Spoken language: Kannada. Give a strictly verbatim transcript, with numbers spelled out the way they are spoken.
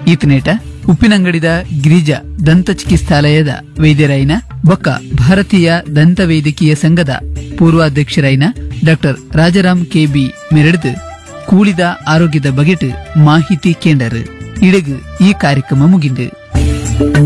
ಈತನೇಟ ಉಪ್ಪಿನಂಗಡಿದ ಗಿರಿಜಾ ದಂತ ಚಿಕಿತ್ಸಾಲಯದ ವೈದ್ಯರಾಯಿನ ಬೊಕ್ಕ ಭಾರತೀಯ ದಂತ ವೈದ್ಯಕೀಯ ಸಂಘದ ಪೂರ್ವಾಧ್ಯಕ್ಷರಾಯಿನ ಡಾಕ್ಟರ್ ರಾಜಾರಾಮ್ ಕೆ ಬಿ ಮೆರೆಡ್ದು ಕೂಳಿದ ಆರೋಗ್ಯದ ಬಗೆಟ್ ಮಾಹಿತಿ ಕೇಂಡರ್ ಇಡಗು ಈ ಕಾರ್ಯಕ್ರಮ ಮುಗಿಂದು.